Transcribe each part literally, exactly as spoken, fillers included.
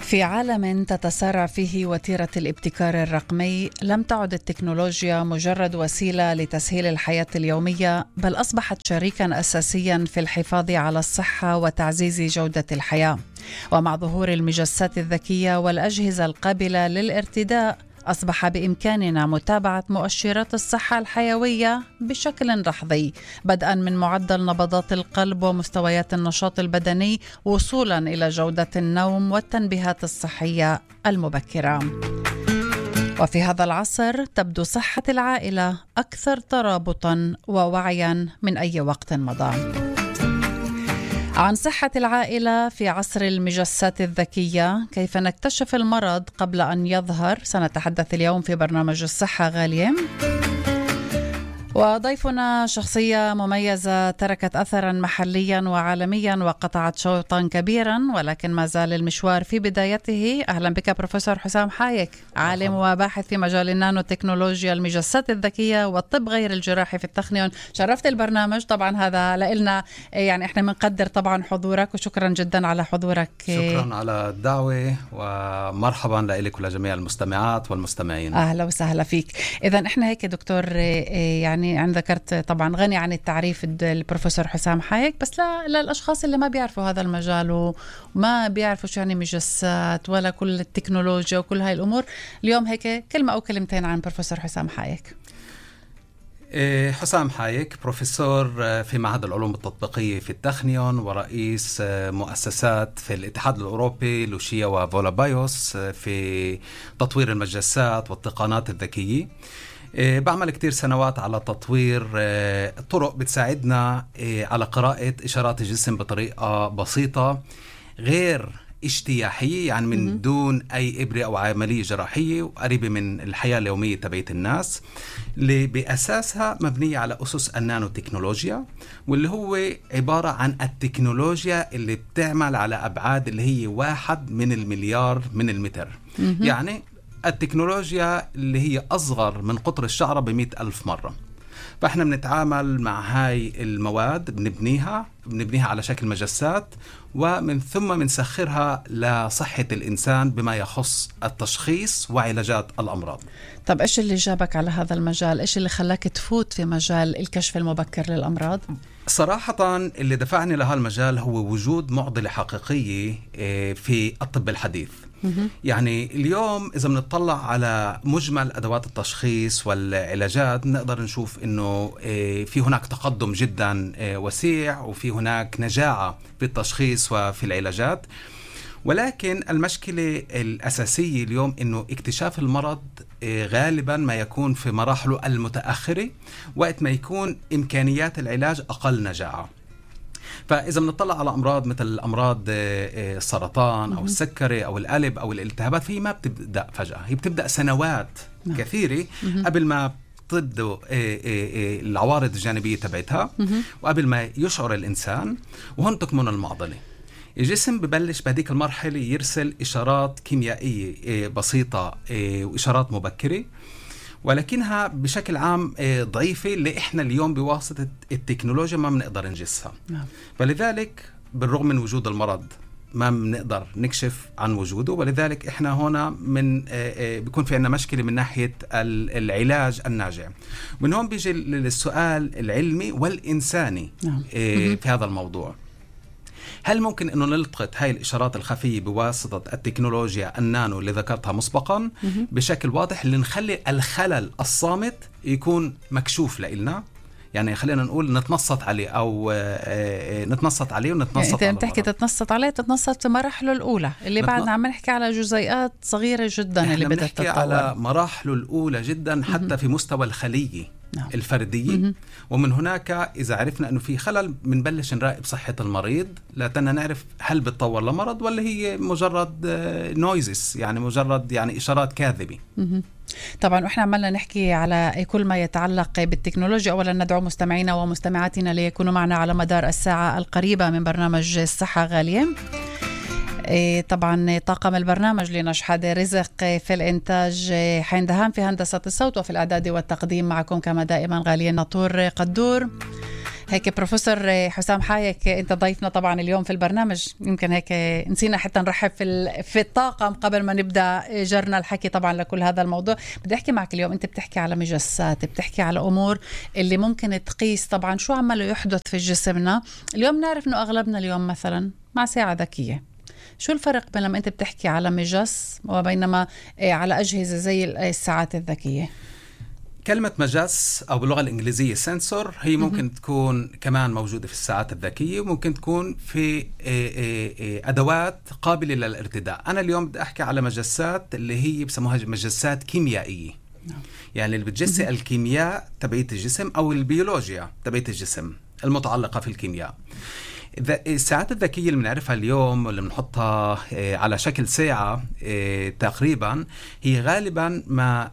في عالم تتسارع فيه وتيرة الابتكار الرقمي، لم تعد التكنولوجيا مجرد وسيلة لتسهيل الحياة اليومية، بل أصبحت شريكا أساسيا في الحفاظ على الصحة وتعزيز جودة الحياة. ومع ظهور المجسات الذكية والأجهزة القابلة للارتداء، أصبح بإمكاننا متابعة مؤشرات الصحة الحيوية بشكل لحظي، بدءا من معدل نبضات القلب ومستويات النشاط البدني، وصولا إلى جودة النوم والتنبيهات الصحية المبكرة. وفي هذا العصر تبدو صحة العائلة أكثر ترابطا ووعيا من أي وقت مضى. عن صحة العائلة في عصر المجسات الذكية، كيف نكتشف المرض قبل أن يظهر، سنتحدث اليوم في برنامج الصحة غالية. وضيفنا شخصية مميزة تركت أثرا محليا وعالميا وقطعت شوطا كبيرا، ولكن ما زال المشوار في بدايته. أهلا بك بروفيسور حسام حايك، عالم وباحث في مجال النانو تكنولوجيا، المجسات الذكية والطب غير الجراحي في التخنيون. شرفت البرنامج، طبعا هذا لإلنا يعني احنا بنقدر طبعا حضورك، وشكرا جدا على حضورك. شكرا على الدعوة ومرحبا لك ولجميع المستمعات والمستمعين. أهلا وسهلا فيك. إذن احنا هيك دكتور، يعني يعني ذكرت طبعا غني عن التعريف البروفيسور حسام حايك، بس للأشخاص اللي ما بيعرفوا هذا المجال وما بيعرفوا شو يعني مجسات ولا كل التكنولوجيا وكل هاي الأمور، اليوم هيك كلمة أو كلمتين عن بروفيسور حسام حايك. حسام حايك بروفيسور في معهد العلوم التطبيقية في التخنيون، ورئيس مؤسسات في الاتحاد الأوروبي لوشيا وفولابايوس في تطوير المجسات والتقنيات الذكية. بعمل كتير سنوات على تطوير طرق بتساعدنا على قراءة إشارات الجسم بطريقة بسيطة غير اجتياحية، يعني من دون أي إبرة أو عملية جراحية، وقريبة من الحياة اليومية تبعت الناس، اللي بأساسها مبنية على أسس النانو تكنولوجيا، واللي هو عبارة عن التكنولوجيا اللي بتعمل على أبعاد اللي هي واحد من المليار من المتر. يعني التكنولوجيا اللي هي أصغر من قطر الشعرة بمئة ألف مرة. فإحنا بنتعامل مع هاي المواد، بنبنيها بنبنيها على شكل مجسات، ومن ثم بنسخرها لصحة الإنسان بما يخص التشخيص وعلاجات الأمراض. طب إيش اللي جابك على هذا المجال؟ إيش اللي خلاك تفوت في مجال الكشف المبكر للأمراض؟ صراحة اللي دفعني لهذا المجال هو وجود معضلة حقيقية في الطب الحديث. يعني اليوم إذا بنطلع على مجمل أدوات التشخيص والعلاجات، نقدر نشوف إنه في هناك تقدم جدا وسيع، وفي هناك نجاعة في التشخيص وفي العلاجات. ولكن المشكلة الأساسية اليوم إنه اكتشاف المرض غالبا ما يكون في مراحله المتأخرة، وقت ما يكون إمكانيات العلاج أقل نجاعة. فإذا بنطلع على أمراض مثل أمراض السرطان أو السكري أو القلب أو الالتهابات، فهي ما بتبدأ فجأة، هي بتبدأ سنوات كثيرة قبل ما تبدو العوارض الجانبية تبعتها، وقبل ما يشعر الإنسان. وهون تكمن المعضلة. الجسم ببلش بهديك المرحلة يرسل إشارات كيميائية بسيطة وإشارات مبكرة، ولكنها بشكل عام ضعيفة، اللي إحنا اليوم بواسطة التكنولوجيا ما بنقدر نجسها. فلذلك بالرغم من وجود المرض ما بنقدر نكشف عن وجوده، ولذلك إحنا هنا من بيكون في عنا مشكلة من ناحية العلاج الناجع. من هون بيجي للسؤال العلمي والإنساني في هذا الموضوع. هل ممكن أنه نلتقط هاي الإشارات الخفية بواسطة التكنولوجيا النانو اللي ذكرتها مسبقا بشكل واضح، اللي نخلي الخلل الصامت يكون مكشوف لإلنا؟ يعني خلينا نقول نتنصت عليه أو نتنصت عليه ونتنصت يعني أنت تحكي تتنصت عليه، تتنصت في مراحله الأولى اللي نتن... بعدنا عم نحكي على جزيئات صغيرة جدا اللي بدأت تتطور. على مراحله الأولى جدا حتى في مستوى الخلية نعم. الفردية. م-م. ومن هناك إذا عرفنا أنه في خلل بنبلش نراقب صحة المريض لتنا نعرف هل بتطور لمرض ولا هي مجرد نويزس، يعني مجرد يعني إشارات كاذبة. م-م. طبعا وإحنا عملنا نحكي على كل ما يتعلق بالتكنولوجيا. أولا ندعو مستمعينا ومستمعاتنا ليكونوا معنا على مدار الساعة القريبة من برنامج الصحة غالية. طبعا طاقم البرنامج لنشحد رزق في الإنتاج، حين دهان في هندسة الصوت، وفي الإعداد والتقديم معكم كما دائما غالية ناطور قدور. هيك بروفيسور حسام حايك، انت ضيفنا طبعا اليوم في البرنامج، يمكن هيك نسينا حتى نرحب في في الطاقم قبل ما نبدا جرنا الحكي طبعا لكل هذا الموضوع. بدي احكي معك اليوم، انت بتحكي على مجسات، بتحكي على امور اللي ممكن تقيس طبعا شو عمله يحدث في جسمنا. اليوم نعرف انه اغلبنا اليوم مثلا مع ساعه ذكيه. شو الفرق بين لما انت بتحكي على مجس وبينما على اجهزه زي الساعات الذكيه؟ كلمة مجس أو باللغة الإنجليزية سنسور هي ممكن تكون كمان موجودة في الساعات الذكية، وممكن تكون في أدوات قابلة للارتداء. أنا اليوم بدي أحكي على مجسات اللي هي بسموها مجسات كيميائية، يعني اللي بتجسي الكيمياء تبعية الجسم أو البيولوجيا تبعية الجسم المتعلقة في الكيمياء. الساعات الذكية اللي بنعرفها اليوم واللي بنحطها على شكل ساعة تقريبا هي غالبا ما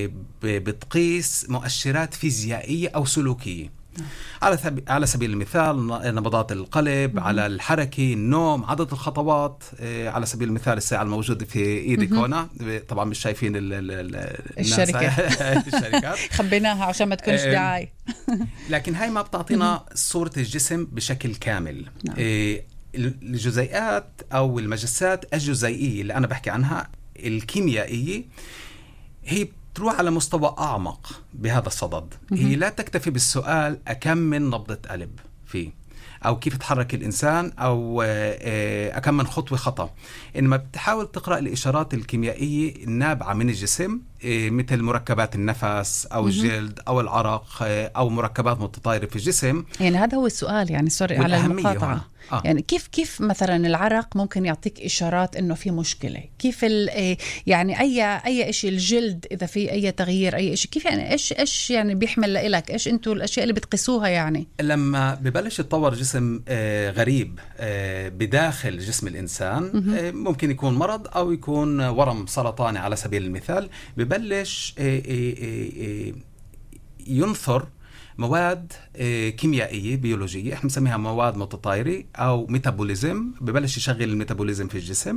بتقيس مؤشرات فيزيائية أو سلوكية. على على سبيل المثال نبضات القلب، على الحركة، النوم، عدد الخطوات. على سبيل المثال الساعة الموجودة في إيدك هنا، طبعا مش شايفين الشركة الشركات خبيناها عشان ما تكونش دعاية، لكن هاي ما بتعطينا صورة الجسم بشكل كامل. نعم. الجزيئات أو المجسات الجزيئية اللي أنا بحكي عنها الكيميائية هي تروح على مستوى أعمق بهذا الصدد. هي لا تكتفي بالسؤال أكم من نبضة قلب فيه، أو كيف تحرك الإنسان، أو أكم من خطوة خطأ، إنما بتحاول تقرأ الإشارات الكيميائية النابعة من الجسم، مثل مركبات النفس أو الجلد أو العرق أو مركبات متطايرة في الجسم. يعني هذا هو السؤال، يعني سوري على المقاطعة. آه. يعني كيف كيف مثلا العرق ممكن يعطيك إشارات إنه في مشكلة؟ كيف يعني أي أي شيء، الجلد إذا في أي تغيير أي شيء، كيف يعني إيش إيش يعني بيحمل لإلك؟ إيش أنتوا الأشياء اللي بتقيسوها؟ يعني لما ببلش يتطور جسم آه غريب آه بداخل جسم الإنسان، آه ممكن يكون مرض أو يكون ورم سرطاني على سبيل المثال، ببلش آه آه آه ينثر مواد كيميائية بيولوجية احنا بنسميها مواد متطايرة أو ميتابوليزم، ببلش يشغل الميتابوليزم في الجسم.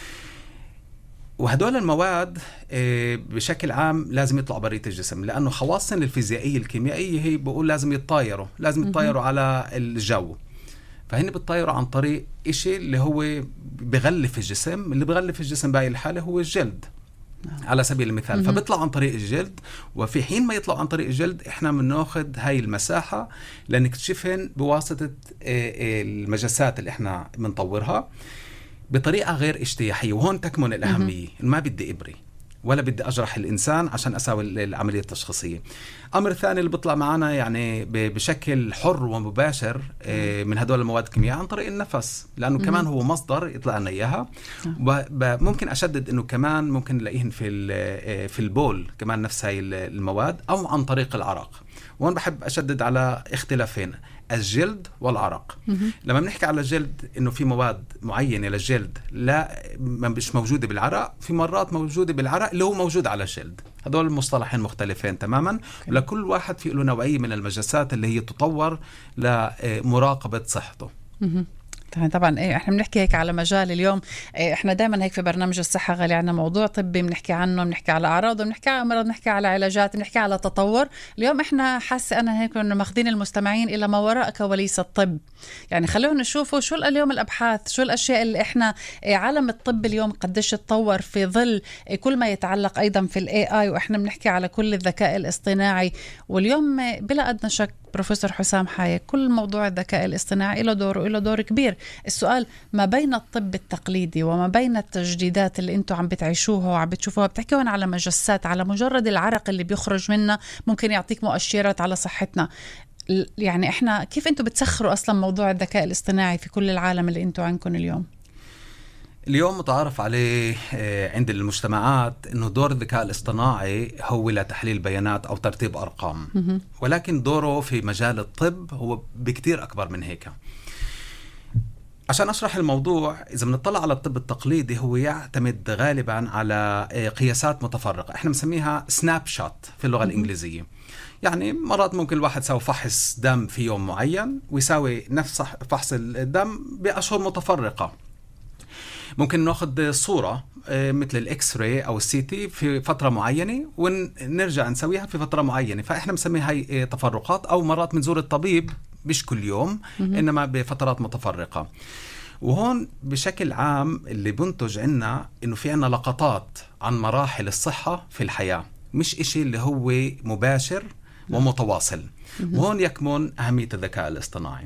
وهدول المواد بشكل عام لازم يطلعوا برية الجسم، لأنه خواصنا الفيزيائية الكيميائية هي بقول لازم يتطايروا لازم يتطايروا على الجو. فهن بتطايروا عن طريق إشي اللي هو بغلف الجسم، اللي بغلف الجسم بهاي الحالة هو الجلد على سبيل المثال. م-م. فبيطلع عن طريق الجلد، وفي حين ما يطلع عن طريق الجلد احنا بناخذ هاي المساحة لنكتشفهن بواسطة المجسات اللي احنا بنطورها بطريقة غير اجتياحية. وهون تكمن الأهمية، ما بدي إبري ولا بدي أجرح الإنسان عشان أساوي العملية التشخيصية. أمر ثاني اللي بيطلع معنا يعني بشكل حر ومباشر من هدول المواد الكيميائية عن طريق النفس، لأنه م- كمان هو مصدر يطلع لنا إياها. ممكن أشدد إنه كمان ممكن نلاقيهن في في البول كمان نفس هاي المواد، أو عن طريق العرق. وأنا بحب أشدد على اختلافين، الجلد والعرق. م- لما بنحكي على الجلد إنه في مواد معينة للجلد لا مش موجودة بالعرق، في مرات موجودة بالعرق اللي هو موجود على الجلد. هذول المصطلحين مختلفين تماما، ولكل واحد في له نوعية من المجسات اللي هي تطور لمراقبة صحته. طبعا إيه، احنا بنحكي هيك على مجال اليوم. إيه، احنا دائما هيك في برنامج الصحة غالي عنا موضوع طبي بنحكي عنه، بنحكي على أعراض، بنحكي على أمراض، بنحكي على علاجات، بنحكي على تطور. اليوم احنا حاسة أنا هيك إنه ماخذين المستمعين إلى ما وراء كواليس الطب. يعني خلونا نشوفوا شو اليوم الأبحاث، شو الأشياء اللي احنا إيه عالم الطب اليوم قديش تطور في ظل إيه كل ما يتعلق أيضا في الاي اي، واحنا بنحكي على كل الذكاء الاصطناعي. واليوم بلا أدنى شك بروفيسور حسام حايك، كل موضوع الذكاء الاصطناعي له دور وله دور كبير. السؤال ما بين الطب التقليدي وما بين التجديدات اللي انتم عم بتعيشوها وعم بتشوفوها، بتحكيون على مجسات، على مجرد العرق اللي بيخرج منا ممكن يعطيك مؤشرات على صحتنا. يعني احنا كيف انتم بتسخروا اصلا موضوع الذكاء الاصطناعي في كل العالم اللي انتم عنكم اليوم؟ اليوم متعارف عليه عند المجتمعات أنه دور الذكاء الاصطناعي هو لتحليل بيانات أو ترتيب أرقام، ولكن دوره في مجال الطب هو بكتير أكبر من هيك. عشان أشرح الموضوع، إذا بنطلع على الطب التقليدي هو يعتمد غالبا على قياسات متفرقة، احنا بنسميها سناب شوت في اللغة الإنجليزية. يعني مرات ممكن الواحد يساوي فحص دم في يوم معين ويساوي نفس فحص الدم بأشهر متفرقة. ممكن ناخذ صورة مثل الإكس راي أو السي تي في فترة معينة ونرجع نسويها في فترة معينة، فإحنا بنسميها هاي تفرقات. أو مرات منزور الطبيب مش كل يوم إنما بفترات متفرقة. وهون بشكل عام اللي بنتج عنا إنه في عنا لقطات عن مراحل الصحة في الحياة، مش إشي اللي هو مباشر ومتواصل. وهون يكمن أهمية الذكاء الاصطناعي.